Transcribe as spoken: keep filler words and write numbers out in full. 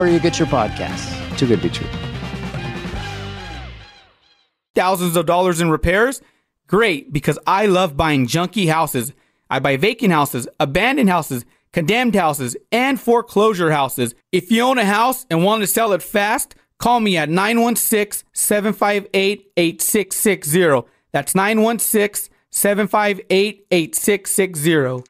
Where you get your podcasts. Too good to be true. Thousands of dollars in repairs? Great, because I love buying junky houses. I buy vacant houses, abandoned houses, condemned houses, and foreclosure houses. If you own a house and want to sell it fast, call me at nine one six, seven five eight, eight six six zero. That's nine one six, seven five eight, eight six six zero.